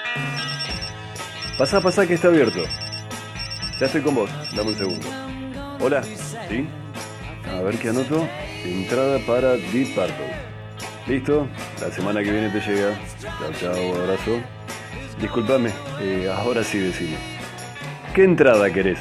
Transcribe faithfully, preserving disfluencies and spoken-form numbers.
Pasá, pasá que está abierto. Ya estoy con vos, dame un segundo. Hola, ¿sí? A ver qué anoto. Entrada para Deep Purple. ¿Listo? La semana que viene te llega. Chao, chao, abrazo. Disculpame, eh, ahora sí decime. ¿Qué entrada querés?